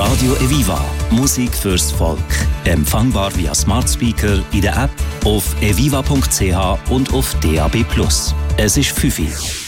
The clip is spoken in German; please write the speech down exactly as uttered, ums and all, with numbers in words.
Radio Eviva. Musik fürs Volk. Empfangbar via Smart Speaker, in der App, auf eviva punkt c h und auf D A B plus. Es ist fünf Uhr.